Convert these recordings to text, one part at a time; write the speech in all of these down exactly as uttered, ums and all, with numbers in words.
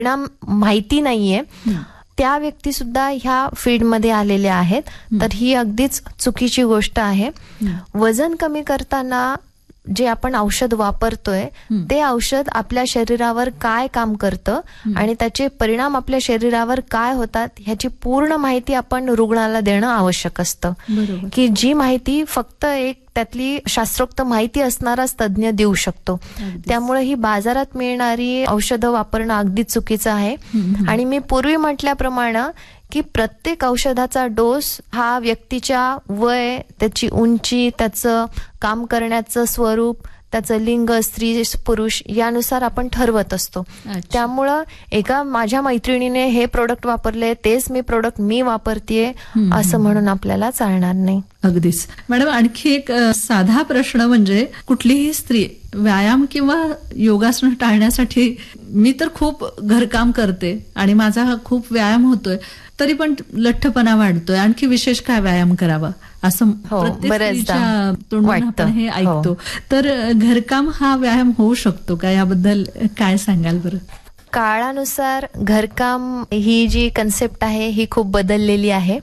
परिणाम माहिती नाहीये त्या व्यक्ती सुद्धा ह्या फील्डमध्ये आलेल्या आहेत, तर ही अगदीच चुकीची गोष्ट आहे. वजन कमी करताना जे आपण औषध वापरतोय ते औषध आपल्या शरीरावर काय काम करतं आणि त्याचे परिणाम आपल्या शरीरावर काय होतात ह्याची पूर्ण माहिती आपण रुग्णाला देणं आवश्यक असतं. की जी माहिती फक्त एक त्यातली शास्त्रोक्त माहिती असणाराच तज्ज्ञ देऊ शकतो. त्यामुळे ही बाजारात मिळणारी औषधं वापरणं अगदीच चुकीचं आहे. आणि मी पूर्वी म्हटल्याप्रमाणे की प्रत्येक औषधाचा डोस हा व्यक्तीच्या वय, त्याची उंची, त्याचं काम करण्याचं स्वरूप, त्याचं लिंग, स्त्री पुरुष यानुसार आपण ठरवत असतो. त्यामुळं एका माझ्या मैत्रिणीने हे प्रोडक्ट वापरले तेच मी प्रोडक्ट मी वापरतेय असं म्हणून आपल्याला चालणार नाही. अगदीच. मॅडम, आणखी एक साधा प्रश्न म्हणजे कुठलीही स्त्री व्यायाम किंवा योगासन टाळण्यासाठी, मी तर खूप घरकाम करते आणि माझा खूप व्यायाम होतोय तरी पण लठ्ठपणा वाढतोय, आणखी विशेष काय व्यायाम करावा असं प्रत्येक तोंडून आपण हे ऐकतो. तर घरकाम हा व्यायाम होऊ शकतो का, याबद्दल काय सांगाल बरं? काळानुसार घरकाम ही जी कन्सेप्ट आहे ही खूप बदललेली आहे.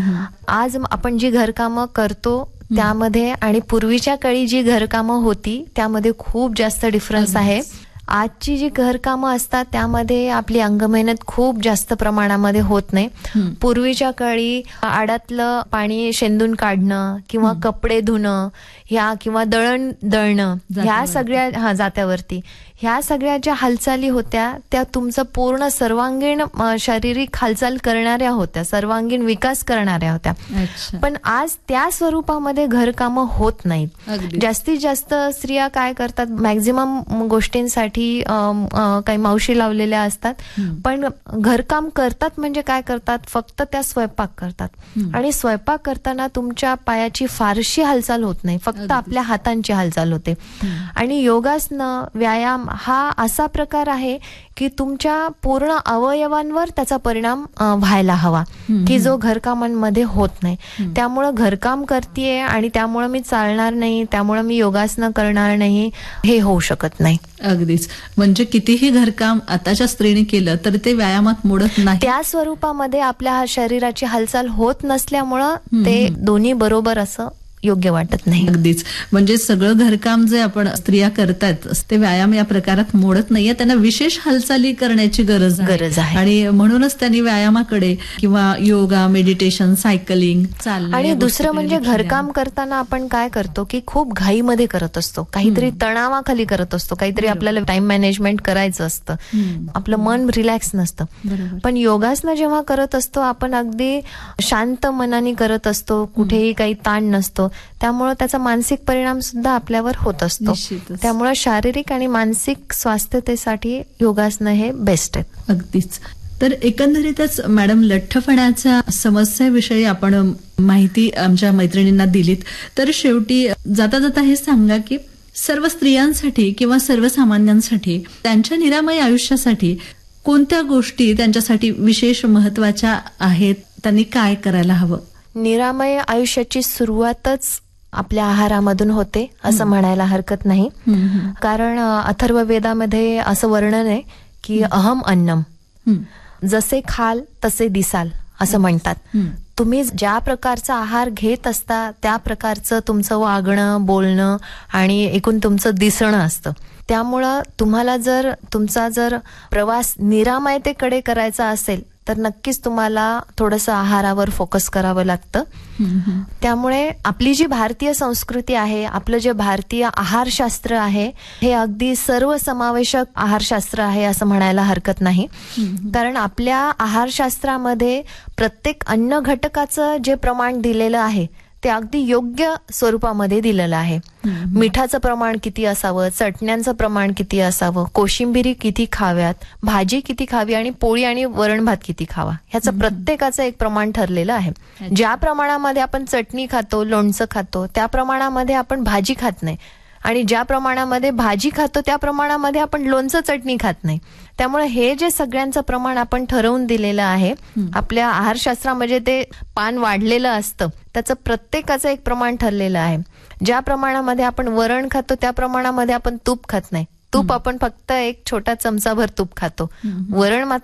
आज आपण जी घरकामं करतो त्यामध्ये आणि पूर्वीच्या काळी जी घरकामं होती त्यामध्ये खूप जास्त डिफरन्स आहे. आजची जी घरकामं असतात त्यामध्ये आपली अंगमेहनत खूप जास्त प्रमाणामध्ये होत नाही. पूर्वीच्या काळी आडातलं पाणी शेंदून काढणं किंवा कपडे धुणं ह्या किंवा दळण दळणं ह्या सगळ्या हा जात्यावरती ह्या सगळ्या ज्या हालचाली होत्या त्या तुमचं पूर्ण सर्वांगीण शारीरिक हालचाल करणाऱ्या होत्या, सर्वांगीण विकास करणाऱ्या होत्या. पण आज त्या स्वरूपामध्ये घरकामं होत नाहीत. जास्तीत जास्त स्त्रिया काय करतात, मॅक्झिमम गोष्टींसाठी काही मावशी लावलेल्या असतात, पण घरकाम करतात म्हणजे काय करतात, फक्त त्या स्वयंपाक करतात. आणि स्वयंपाक करताना तुमच्या पायाची फारशी हालचाल होत नाही, फक्त आपल्या हातांची हालचाल होते. आणि योगासनं, व्यायाम हा असा प्रकार आहे की तुमच्या पूर्ण अवयवांवर त्याचा परिणाम व्हायला हवा, की जो घरकामांमध्ये होत नाही. त्यामुळं घरकाम करतेय आणि त्यामुळं मी चालणार नाही, त्यामुळं मी योगासनं करणार नाही, हे होऊ शकत नाही. अगदीच. म्हणजे कितीही घरकाम आताच्या स्त्रीने केलं तर ते व्यायामात मोडत नाही. त्या स्वरूपामध्ये आपल्या शरीराची हालचाल होत नसल्यामुळं ते दोन्ही बरोबर असं योग्य वाटत नाही. अगदीच. म्हणजे सगळं घरकाम जे आपण स्त्रिया करतात ते व्यायाम या प्रकारात मोडत नाहीये, त्यांना विशेष हालचाली करण्याची गरज गरज आहे. आणि म्हणूनच त्यांनी व्यायामाकडे किंवा योगा, मेडिटेशन, सायकलिंग, चालणं. आणि दुसरं म्हणजे घरकाम करताना आपण काय करतो की खूप घाईमध्ये करत असतो, काहीतरी तणावाखाली करत असतो, काहीतरी आपल्याला टाइम मॅनेजमेंट करायचं असतं, आपलं मन रिलॅक्स नसतं. पण योगासनं जेव्हा करत असतो आपण अगदी शांत मनाने करत असतो, कुठेही काही ताण नसतो, त्यामुळे त्याचा मानसिक परिणाम सुद्धा आपल्यावर होत असतो. त्यामुळे शारीरिक आणि मानसिक स्वास्थ्यतेसाठी योगासनं हे बेस्ट आहेत. अगदीच. तर एकंदरीतच मॅडम, लठ्ठपणाच्या समस्येविषयी आपण माहिती आमच्या मैत्रिणींना दिलीत. तर शेवटी जाता जाता हे सांगा की सर्व स्त्रियांसाठी किंवा सर्वसामान्यांसाठी त्यांच्या निरामय आयुष्यासाठी कोणत्या गोष्टी त्यांच्यासाठी विशेष महत्वाच्या आहेत, त्यांनी काय करायला हवं? निरामय आयुष्याची सुरुवातच आपल्या आहारामधून होते असं म्हणायला हरकत नाही. कारण अथर्ववेदामध्ये असं वर्णन आहे की अहम अन्नम, जसे खाल तसे दिसाल असं म्हणतात. तुम्ही ज्या प्रकारचा आहार घेत असता त्या प्रकारचं तुमचं वागणं, बोलणं आणि एकूण तुमचं दिसणं असतं. त्यामुळं तुम्हाला जर तुमचा जर प्रवास निरामयतेकडे करायचा असेल तर नक्कीच तुम्हाला थोडंसं आहारावर फोकस करावं लागतं. त्यामुळे आपली जी भारतीय संस्कृती आहे, आपलं जे भारतीय आहारशास्त्र आहे हे अगदी सर्वसमावेशक आहारशास्त्र आहे असं म्हणायला हरकत नाही. कारण आपल्या आहारशास्त्रामध्ये प्रत्येक अन्न घटकाचं जे प्रमाण दिलेलं आहे ते अगदी योग्य स्वरूपामध्ये दिलेलं आहे. मिठाचं प्रमाण किती असावं, चटण्यांचं प्रमाण किती असावं, कोशिंबिरी किती खाव्यात, भाजी किती खावी आणि पोळी आणि वरण भात किती खावा, ह्याचं प्रत्येकाचं एक प्रमाण ठरलेलं आहे. ज्या प्रमाणामध्ये आपण चटणी खातो, लोणचं खातो त्या प्रमाणामध्ये आपण भाजी खात नाही, आणि ज्या प्रमाणामध्ये भाजी खातो त्या प्रमाणामध्ये आपण लोणचं चटणी खात नाही. त्यामुळे हे जे सगळ्यांचं प्रमाण आपण ठरवून दिलेलं आहे आपल्या आहारशास्त्रामध्ये, ते पान वाढलेलं असतं, त्याचं प्रत्येकाचं एक प्रमाण ठरलेलं आहे. ज्या प्रमाणामध्ये आपण वरण खातो त्या प्रमाणामध्ये आपण तूप खात नाही, तूप आपण फक्त एक छोटा चमचाभर तूप खातो, वरण